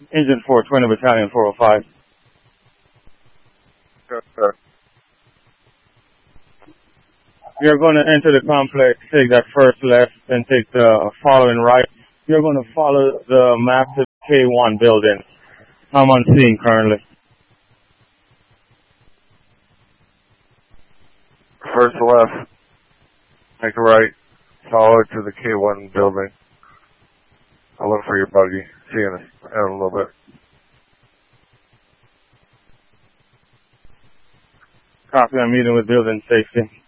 Engine 420 Battalion 405. Sure. You're going to enter the complex, take that first left, then take the following right. You're going to follow the map to the K1 building. I'm on scene currently. First left, take a right, follow it to the K1 building. I'll look for your buggy. See you in a little bit. Copy, I'm meeting with building safety.